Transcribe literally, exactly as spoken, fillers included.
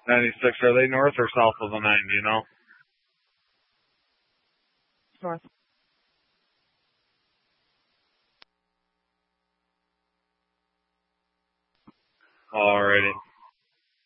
ninety-six, are they north or south of the nine, do you know? North. Alrighty.